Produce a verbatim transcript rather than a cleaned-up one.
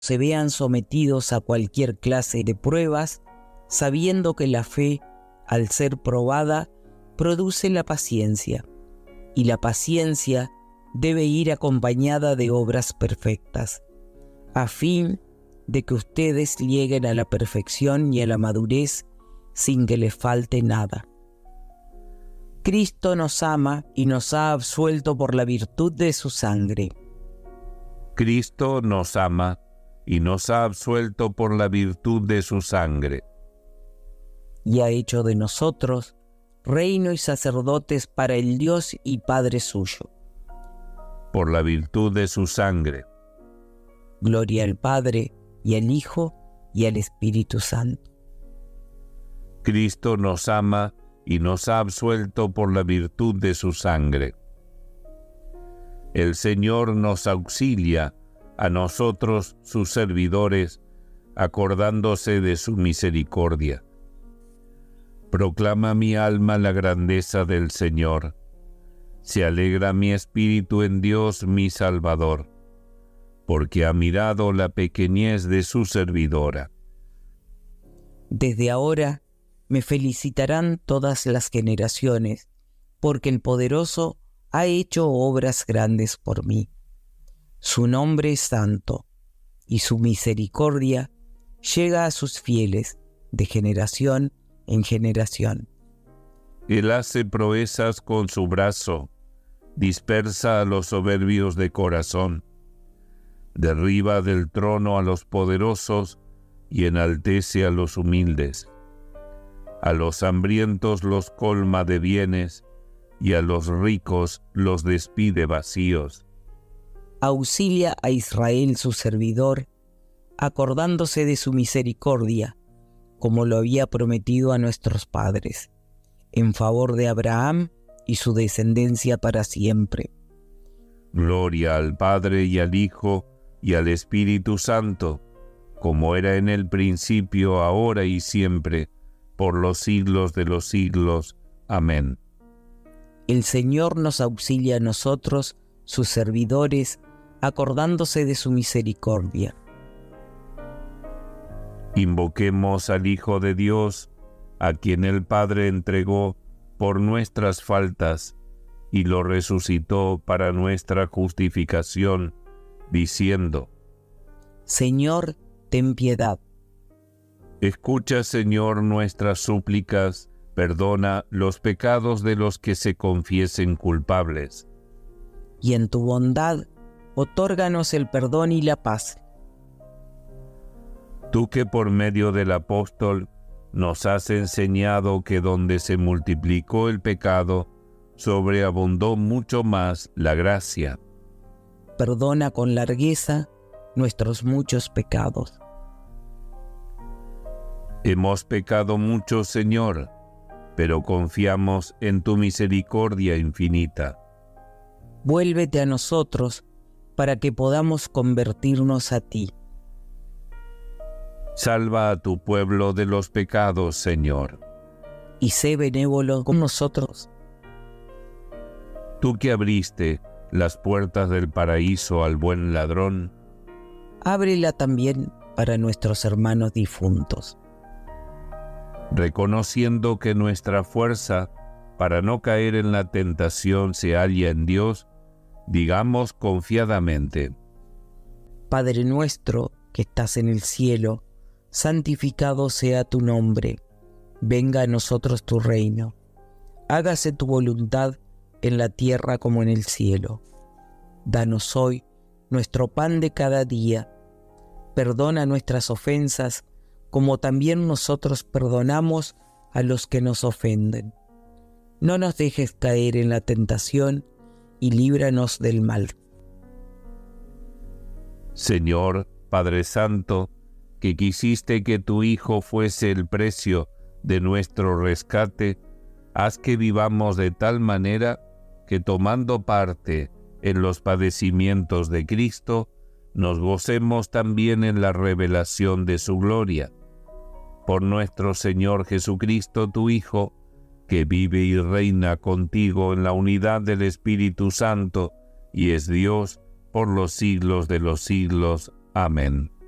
se vean sometidos a cualquier clase de pruebas, sabiendo que la fe, al ser probada, produce la paciencia, y la paciencia debe ir acompañada de obras perfectas, a fin de que ustedes lleguen a la perfección y a la madurez sin que les falte nada. Cristo nos ama y nos ha absuelto por la virtud de su sangre. Cristo nos ama y nos ha absuelto por la virtud de su sangre. Y ha hecho de nosotros reino y sacerdotes para el Dios y Padre suyo. Por la virtud de su sangre. Gloria al Padre, y al Hijo, y al Espíritu Santo. Cristo nos ama y nos ha absuelto por la virtud de su sangre. El Señor nos auxilia a nosotros, sus servidores, acordándose de su misericordia. Proclama mi alma la grandeza del Señor. Se alegra mi espíritu en Dios mi Salvador, porque ha mirado la pequeñez de su servidora. Desde ahora me felicitarán todas las generaciones, porque el Poderoso ha hecho obras grandes por mí. Su nombre es santo, y su misericordia llega a sus fieles de generación en generación. Él hace proezas con su brazo, dispersa a los soberbios de corazón, derriba del trono a los poderosos y enaltece a los humildes. A los hambrientos los colma de bienes y a los ricos los despide vacíos. Auxilia a Israel su servidor, acordándose de su misericordia, como lo había prometido a nuestros padres, en favor de Abraham y su descendencia para siempre. Gloria al Padre y al Hijo y al Espíritu Santo, como era en el principio, ahora y siempre, por los siglos de los siglos. Amén. El Señor nos auxilia a nosotros, sus servidores, acordándose de su misericordia. Invoquemos al Hijo de Dios, a quien el Padre entregó por nuestras faltas y lo resucitó para nuestra justificación, diciendo: Señor, ten piedad. Escucha, Señor, nuestras súplicas, perdona los pecados de los que se confiesen culpables. Y en tu bondad, otórganos el perdón y la paz. Tú que por medio del apóstol nos has enseñado que donde se multiplicó el pecado, sobreabundó mucho más la gracia. Perdona con largueza nuestros muchos pecados. Hemos pecado mucho, Señor, pero confiamos en tu misericordia infinita. Vuélvete a nosotros para que podamos convertirnos a ti. Salva a tu pueblo de los pecados, Señor. Y sé benévolo con nosotros. Tú que abriste las puertas del paraíso al buen ladrón, ábrela también para nuestros hermanos difuntos. Reconociendo que nuestra fuerza para no caer en la tentación se halla en Dios, digamos confiadamente: Padre nuestro que estás en el cielo, santificado sea tu nombre. Venga a nosotros tu reino. Hágase tu voluntad en la tierra como en el cielo. Danos hoy nuestro pan de cada día. Perdona nuestras ofensas, como también nosotros perdonamos a los que nos ofenden. No nos dejes caer en la tentación y líbranos del mal. Señor, Padre Santo, que quisiste que tu Hijo fuese el precio de nuestro rescate, haz que vivamos de tal manera que, tomando parte en los padecimientos de Cristo, nos gocemos también en la revelación de su gloria. Por nuestro Señor Jesucristo, tu Hijo, que vive y reina contigo en la unidad del Espíritu Santo, y es Dios por los siglos de los siglos. Amén.